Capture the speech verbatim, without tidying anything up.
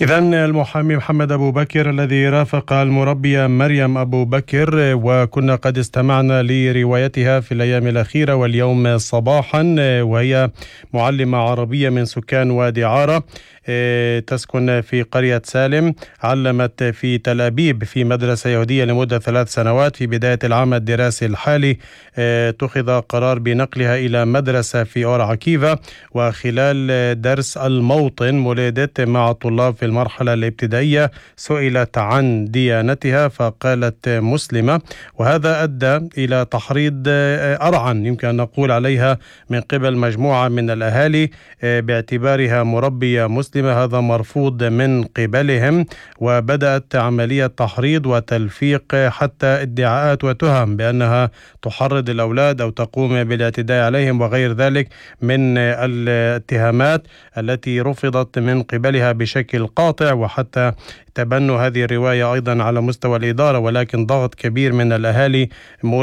إذن المحامي محمد أبو بكر الذي رافق المربية مريم أبو بكر، وكنا قد استمعنا لروايتها في الأيام الأخيرة واليوم صباحا، وهي معلمة عربية من سكان وادي عارة، تسكن في قرية سالم. علمت في تل أبيب في مدرسة يهودية لمدة ثلاث سنوات. في بداية العام الدراسي الحالي اتخذ قرار بنقلها إلى مدرسة في أور عكيفة، وخلال درس الموطن مولدت مع الطلاب في المرحلة الابتدائية سئلت عن ديانتها فقالت مسلمة، وهذا أدى إلى تحريض أرعن يمكن أن نقول عليها من قبل مجموعة من الأهالي باعتبارها مربية مسلمة. هذا مرفوض من قبلهم، وبدأت عملية تحريض وتلفيق حتى ادعاءات وتهم بأنها تحرض الأولاد أو تقوم بالاعتداء عليهم وغير ذلك من الاتهامات التي رفضت من قبلها بشكل قاطع، وحتى تبنوا هذه الرواية أيضا على مستوى الإدارة، ولكن ضغط كبير من الأهالي